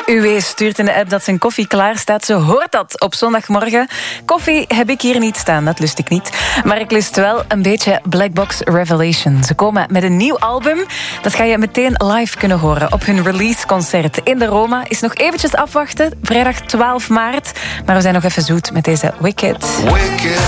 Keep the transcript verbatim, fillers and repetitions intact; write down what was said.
U W stuurt in de app dat zijn koffie klaar staat. Ze hoort dat op zondagmorgen. Koffie heb ik hier niet staan, dat lust ik niet. Maar ik lust wel een beetje Black Box Revelation. Ze komen met een nieuw album. Dat ga je meteen live kunnen horen op hun releaseconcert in de Roma. Is nog eventjes afwachten, vrijdag twaalf maart. Maar we zijn nog even zoet met deze Wicked. Wicked.